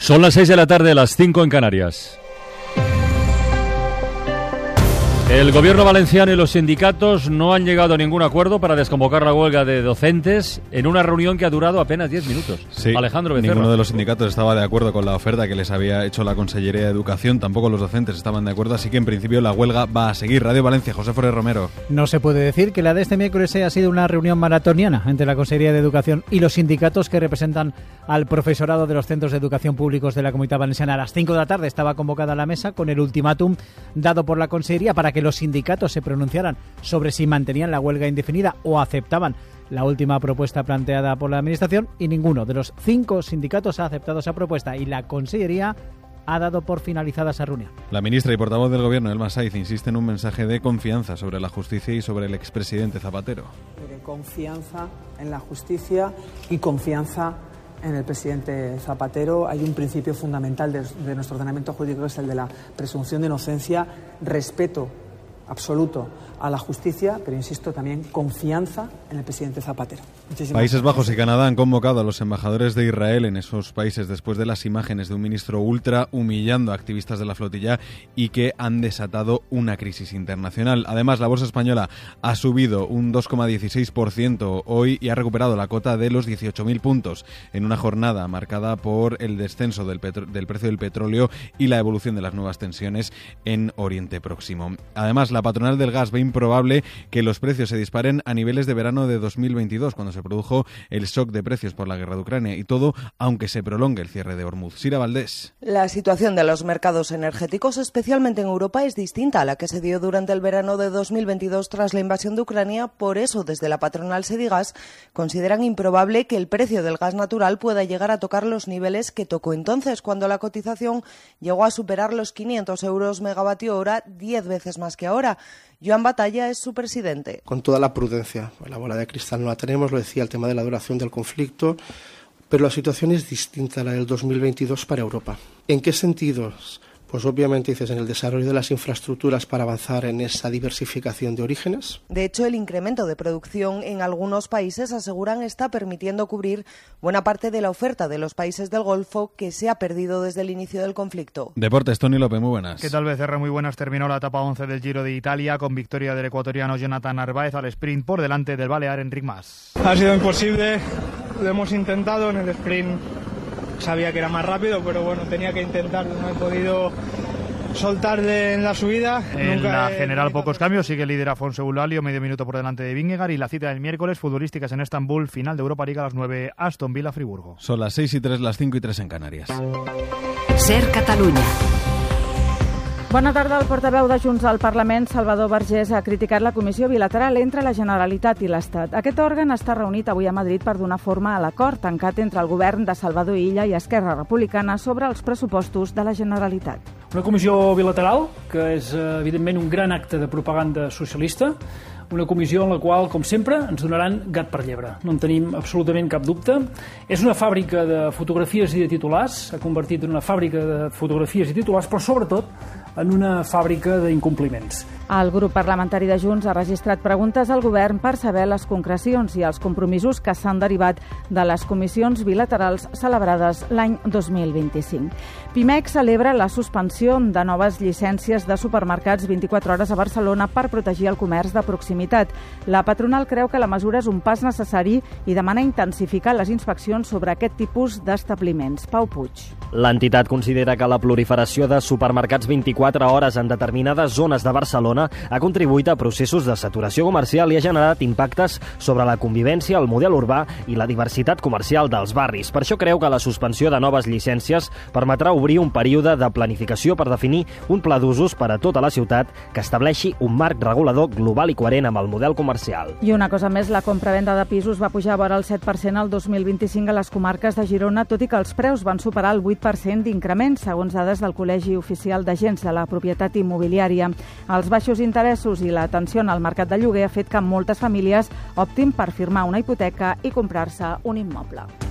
Son las 6 de la tarde, las 5 en Canarias. El gobierno valenciano y los sindicatos no han llegado a ningún acuerdo para desconvocar la huelga de docentes en una reunión que ha durado apenas 10 minutos. Sí, Alejandro Becerra. Ninguno de los sindicatos estaba de acuerdo con la oferta que les había hecho la Consellería de Educación, tampoco los docentes estaban de acuerdo, así que en principio la huelga va a seguir. Radio Valencia, José Forés Romero. No se puede decir que la de este miércoles haya sido una reunión maratoniana entre la Consellería de Educación y los sindicatos que representan al profesorado de los centros de educación públicos de la Comunidad Valenciana. A las 5 de la tarde estaba convocada la mesa con el ultimátum dado por la Consellería para que los sindicatos se pronunciaran sobre si mantenían la huelga indefinida o aceptaban la última propuesta planteada por la Administración, y ninguno de los 5 sindicatos ha aceptado esa propuesta y la Consellería ha dado por finalizada esa reunión. La ministra y portavoz del Gobierno, Elma Saiz, insiste en un mensaje de confianza sobre la justicia y sobre el expresidente Zapatero. De confianza en la justicia y confianza en el presidente Zapatero. Hay un principio fundamental de nuestro ordenamiento jurídico, que es el de la presunción de inocencia, respeto absoluto a la justicia, pero insisto, también confianza en el presidente Zapatero. Países Bajos y Canadá han convocado a los embajadores de Israel en esos países después de las imágenes de un ministro ultra humillando a activistas de la flotilla y que han desatado una crisis internacional. Además, la bolsa española ha subido un 2,16% hoy y ha recuperado la cota de los 18.000 puntos en una jornada marcada por el descenso del precio del petróleo y la evolución de las nuevas tensiones en Oriente Próximo. Además, la patronal del gas ve improbable que los precios se disparen a niveles de verano de 2022, cuando se produjo el shock de precios por la guerra de Ucrania, y todo aunque se prolongue el cierre de Hormuz. Sira Valdés. La situación de los mercados energéticos, especialmente en Europa, es distinta a la que se dio durante el verano de 2022 tras la invasión de Ucrania. Por eso, desde la patronal Sedigas consideran improbable que el precio del gas natural pueda llegar a tocar los niveles que tocó entonces, cuando la cotización llegó a superar los 500 euros megavatio hora, 10 veces más que ahora. Joan Batalla es su presidente. Con toda la prudencia, la bola de cristal no la tenemos, lo decía, el tema de la duración del conflicto, pero la situación es distinta a la del 2022 para Europa. ¿En qué sentidos? Pues obviamente dices en el desarrollo de las infraestructuras para avanzar en esa diversificación de orígenes. De hecho, el incremento de producción en algunos países, aseguran, está permitiendo cubrir buena parte de la oferta de los países del Golfo que se ha perdido desde el inicio del conflicto. Deportes, Tony López, muy buenas. ¿Qué tal, Becerra? Muy buenas. Terminó la etapa 11 del Giro de Italia con victoria del ecuatoriano Jonathan Narváez al sprint por delante del balear Enric Mas. Ha sido imposible, lo hemos intentado en el sprint. Sabía que era más rápido, pero bueno, tenía que intentarlo, no he podido soltar en la subida. En la general pocos cambios, sigue el líder Afonso Eulalio, medio minuto por delante de Vingegaard, y la cita del miércoles, futbolísticas en Estambul, final de Europa League a las 9, Aston Villa-Friburgo. Son las 6:03, las 5:03 en Canarias. Ser Catalunya. Bona tarda. El portaveu de Junts al Parlament, Salvador Vergés, ha criticat la comissió bilateral entre la Generalitat i l'Estat. Aquest òrgan està reunit avui a Madrid per donar forma a l'acord tancat entre el govern de Salvador Illa i Esquerra Republicana sobre els pressupostos de la Generalitat. Una comissió bilateral que és, evidentment, un gran acte de propaganda socialista, una comissió en la qual, com sempre, ens donaran gat per llebre. No en tenim absolutament cap dubte. És una fàbrica de fotografies i de titulars, s'ha convertit en una fàbrica de fotografies i titulars, però sobretot en una fàbrica d'incompliments. El grup parlamentari de Junts ha registrat preguntes al govern per saber les concrecions i els compromisos que s'han derivat de les comissions bilaterals celebrades l'any 2025. Pimec celebra la suspensió de noves llicències de supermercats 24 hores a Barcelona per protegir el comerç de proximitat. La patronal creu que la mesura és un pas necessari i demana intensificar les inspeccions sobre aquest tipus d'establiments. Pau Puig. L'entitat considera que la proliferació de supermercats 24 hores en determinades zones de Barcelona ha contribuït a processos de saturació comercial i ha generat impactes sobre la convivència, el model urbà i la diversitat comercial dels barris. Per això creu que la suspensió de noves llicències permetrà obrir un període de planificació per definir un pla d'usos per a tota la ciutat que estableixi un marc regulador global i coherent amb el model comercial. I una cosa més, la compra-venda de pisos va pujar vora el 7% el 2025 a les comarques de Girona, tot i que els preus van superar el 8% d'increment, segons dades del Col·legi Oficial d'Agents de la Propietat Immobiliària. Els baixos interessos i la tensió en el mercat de lloguer ha fet que moltes famílies optin per firmar una hipoteca i comprar-se un immoble.